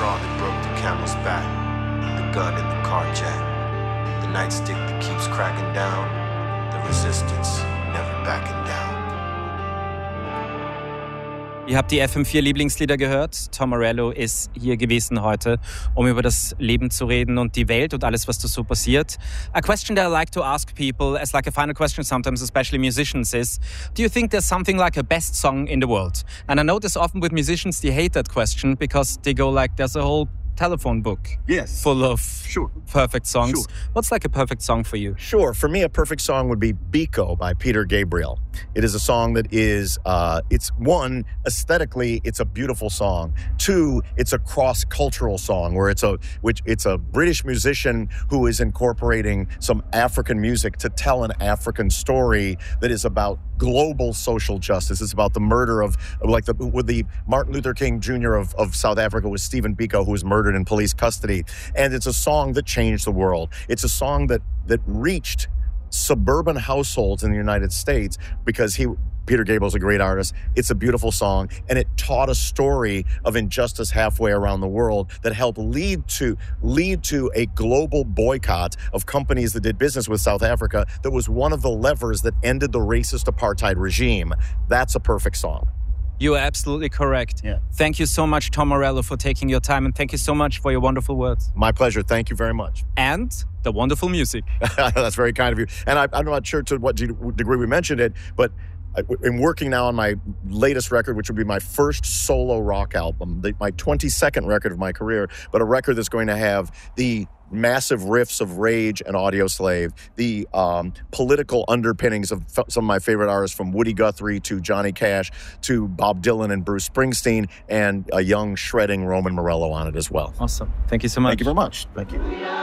straw that broke the camel's back, the gun in the car jack, the nightstick that keeps cracking down, the resistance never backing down. Ihr habt die FM4 Lieblingslieder gehört. Tom Morello ist hier gewesen heute, um über das Leben zu reden und die Welt und alles, was da so passiert. A question that I like to ask people as like a final question sometimes, especially musicians, is do you think there's something like a best song in the world? And I notice often with musicians they hate that question because they go like there's a whole telephone book full of perfect songs. Sure. What's like a perfect song for you? Sure. For me, a perfect song would be Biko by Peter Gabriel. It is a song that is, it's one, aesthetically, it's a beautiful song. Two, it's a cross-cultural song where it's a British musician who is incorporating some African music to tell an African story that is about global social justice. It's about the murder of with the Martin Luther King Jr. of South Africa was Stephen Biko, who was murdered in police custody. And it's a song that changed the world. It's a song that reached suburban households in the United States because Peter Gabriel's a great artist. It's a beautiful song, and it taught a story of injustice halfway around the world that helped lead to a global boycott of companies that did business with South Africa that was one of the levers that ended the racist apartheid regime. That's a perfect song. You are absolutely correct. Yeah. Thank you so much, Tom Morello, for taking your time, and thank you so much for your wonderful words. My pleasure. Thank you very much. And the wonderful music. That's very kind of you. And I'm not sure to what degree we mentioned it, but I'm working now on my latest record, which will be my first solo rock album, my 22nd record of my career, but a record that's going to have the massive riffs of Rage and Audioslave, the political underpinnings of some of my favorite artists, from Woody Guthrie to Johnny Cash to Bob Dylan and Bruce Springsteen, and a young shredding Roman Morello on it as well. Awesome. Thank you so much. Thank you very much. Thank you.